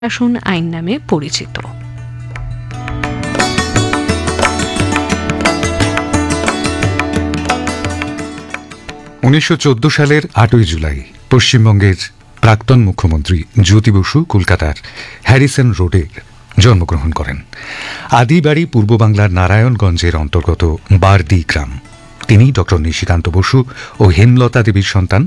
শাসন আইন নামে পরিচিত। 1914 সালের 8ই জুলাই পশ্চিমবঙ্গের প্রাক্তন মুখ্যমন্ত্রী জ্যোতি বসু কলকাতার হ্যারিসন রোডে জন্মগ্রহণ করেন। আদি বাড়ি পূর্ব বাংলার নারায়ণগঞ্জের অন্তর্গত বারদি গ্রাম। তিনি ড নিশিকান্ত বসু ও হেমলতা দেবীর সন্তান।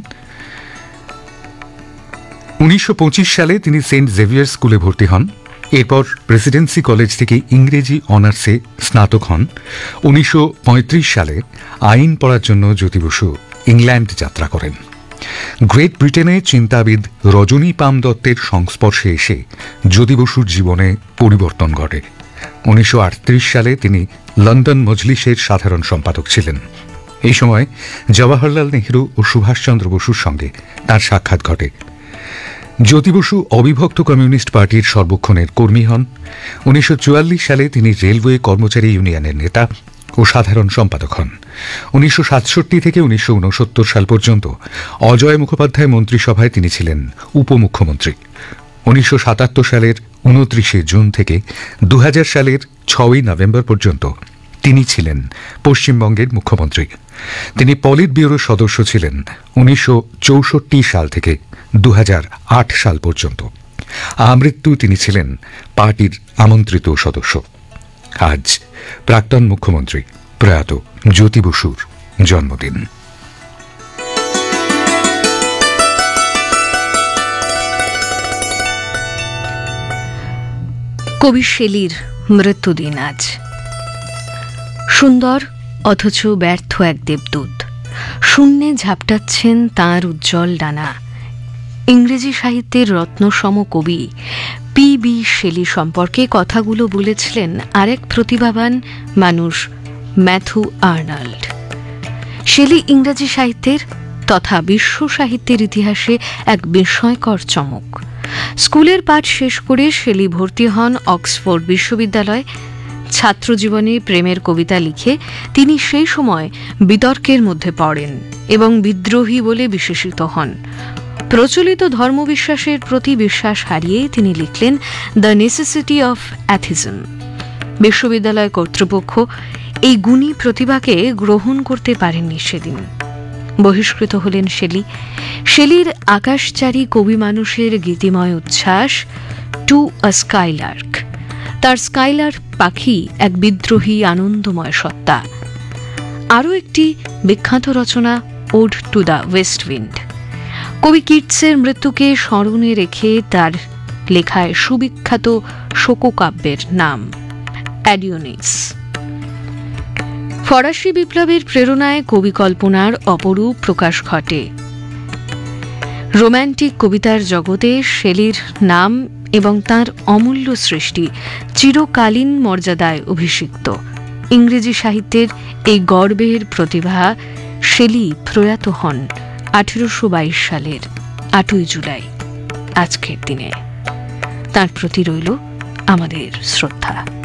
1925 সালে তিনি সেন্ট জেভিয়ার স্কুলে ভর্তি হন। এরপর প্রেসিডেন্সি কলেজ থেকে ইংরেজি অনার্সে স্নাতক হন। 1935 সালে আইন পড়ার জন্য জ্যোতি বসু ইংল্যান্ড যাত্রা করেন। গ্রেট ব্রিটেনে চিন্তাবিদ রজনী পাম দত্তের সংস্পর্শে এসে জ্যোতি বসুর জীবনে পরিবর্তন ঘটে। 1938 সালে তিনি লন্ডন মজলিসের সাধারণ সম্পাদক ছিলেন। এই সময় জওয়াহরলাল নেহরু ও সুভাষচন্দ্র বসুর সঙ্গে তার সাক্ষাৎ ঘটে। জ্যোতি বসু অবিভক্ত কমিউনিস্ট পার্টির সর্বক্ষণের কর্মী হন। 1944 সালে তিনি রেলওয়ে কর্মচারী ইউনিয়নের নেতা ও সাধারণ সম্পাদক হন। 1967 থেকে 1969 সাল পর্যন্ত অজয় মুখোপাধ্যায় মন্ত্রিসভায় তিনি ছিলেন উপমুখ্যমন্ত্রী। 1977 সালের 29 জুন থেকে 2000 সালের 6ই নভেম্বর পর্যন্ত তিনি ছিলেন পশ্চিমবঙ্গের মুখ্যমন্ত্রী। তিনি পলিট ব্যুরোর সদস্য ছিলেন 1964 সাল থেকে 2008 সাল পর্যন্ত। আমৃত্যু তিনি ছিলেন পার্টির আমন্ত্রিত সদস্য। আজ প্রাক্তন মুখ্যমন্ত্রী প্রয়াত জ্যোতি বসুর জন্মদিন। কবি শেলীর মৃত্যুদিন আজ। সুন্দর অথচ ব্যর্থ এক দেবদূত শূন্যে ঝাপটাচ্ছেন তাঁর উজ্জ্বল ডানা। ইংরেজি সাহিত্যের রত্নসম কবি পি.বি. শেলী সম্পর্কে কথাগুলো বলেছিলেন আরেক প্রতিভাবান মানুষ, ম্যাথু আর্নল্ড। শেলী ইংরেজি সাহিত্যের তথা বিশ্ব সাহিত্যের ইতিহাসে এক বিস্ময়কর চমক। স্কুলের পাঠ শেষ করে শেলী ভর্তি হন অক্সফোর্ড বিশ্ববিদ্যালয়। ছাত্রজীবনে প্রেমের কবিতা লিখে তিনি সেই সময় বিতর্কের মধ্যে পড়েন এবং বিদ্রোহী বলে বিশেষিত হন। প্রচলিত ধর্মবিশ্বাসের প্রতি বিশ্বাস হারিয়ে তিনি লিখলেন দ্য নেসেসিটি অফ অ্যাথিজম। বিশ্ববিদ্যালয় কর্তৃপক্ষ এই গুণী প্রতিভাকে গ্রহণ করতে পারেননি সেদিন। বহিষ্কৃত হলেন শেলী। শেলীর আকাশচারী কবি মানুষের গীতিময় উচ্ছ্বাস, টু আ স্কাইলার্ক। তার স্কাইলার্ক পাখি এক বিদ্রোহী আনন্দময় সত্তা। আরও একটি বিখ্যাত রচনা, ode to the West wind. কবি কিটসের মৃত্যুকে স্মরণে রেখে তার লেখায় সুবিখ্যাত শোককাব্যের নাম অ্যাডিওনিস। ফরাসি বিপ্লবের প্রেরণায় কবি কল্পনার অপরূপ প্রকাশ ঘটে। রোম্যান্টিক কবিতার জগতে শেলীর নাম এবং তাঁর অমূল্য সৃষ্টি চিরকালীন মর্যাদায় অভিষিক্ত। ইংরেজি সাহিত্যের এই গর্বের প্রতিভা শেলী প্রয়াত হন 1822 সালের 8ই জুলাই, আজকের দিনে। তাঁর প্রতি রইল আমাদের শ্রদ্ধা।